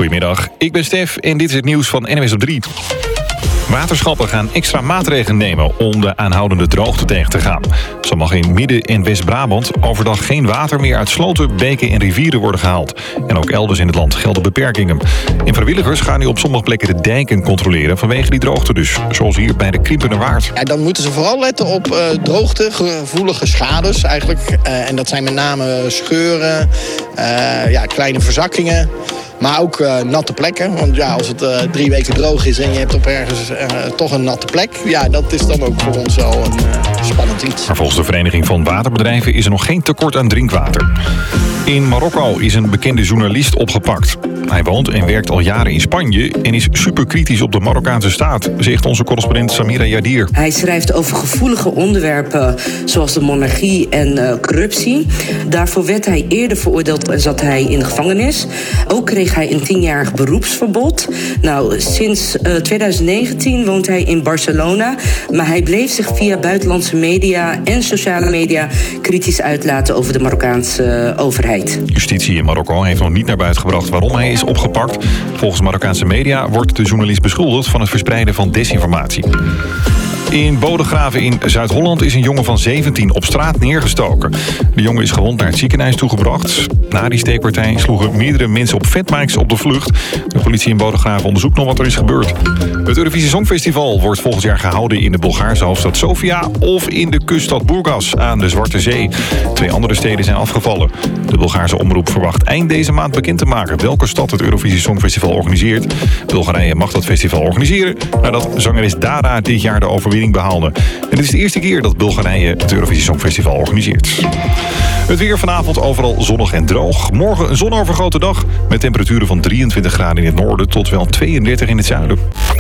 Goedemiddag, ik ben Stef en dit is het nieuws van NWS op 3. Waterschappen gaan extra maatregelen nemen om de aanhoudende droogte tegen te gaan. Zo mag in Midden- en West-Brabant overdag geen water meer uit sloten, beken en rivieren worden gehaald. En ook elders in het land gelden beperkingen. En vrijwilligers gaan nu op sommige plekken de dijken controleren vanwege die droogte dus. Zoals hier bij de Krimpenerwaard. Ja, dan moeten ze vooral letten op droogtegevoelige schades eigenlijk. En dat zijn met name scheuren, kleine verzakkingen. Maar ook natte plekken. Want ja, als het 3 weken droog is en je hebt op ergens toch een natte plek. Ja, dat is dan ook voor ons wel een spannend iets. Maar volgens de Vereniging van Waterbedrijven is er nog geen tekort aan drinkwater. In Marokko is een bekende journalist opgepakt. Hij woont en werkt al jaren in Spanje en is superkritisch op de Marokkaanse staat, zegt onze correspondent Samira Yadir. Hij schrijft over gevoelige onderwerpen zoals de monarchie en corruptie. Daarvoor werd hij eerder veroordeeld en zat hij in de gevangenis. Ook kreeg hij een 10-jarig beroepsverbod. Nou, sinds 2019 woont hij in Barcelona, maar hij bleef zich via buitenlandse media en sociale media kritisch uitlaten over de Marokkaanse overheid. Justitie in Marokko heeft nog niet naar buiten gebracht waarom hij is opgepakt. Volgens Marokkaanse media wordt de journalist beschuldigd van het verspreiden van desinformatie. In Bodegraven in Zuid-Holland is een jongen van 17 op straat neergestoken. De jongen is gewond naar het ziekenhuis toegebracht. Na die steekpartij sloegen meerdere mensen op fatbikes op de vlucht. De politie in Bodegraven onderzoekt nog wat er is gebeurd. Het Eurovisie Songfestival wordt volgend jaar gehouden in de Bulgaarse hoofdstad Sofia of in de kuststad Burgas aan de Zwarte Zee. 2 andere steden zijn afgevallen. De Bulgaarse omroep verwacht eind deze maand bekend te maken welke stad het Eurovisie Songfestival organiseert. Bulgarije mag dat festival organiseren nadat zangeres Dara dit jaar de overwinning behaalde. En dit is de eerste keer dat Bulgarije het Eurovisie Songfestival organiseert. Het weer vanavond overal zonnig en droog. Morgen een zonovergoten dag met temperaturen van 23 graden in het noorden tot wel 32 in het zuiden.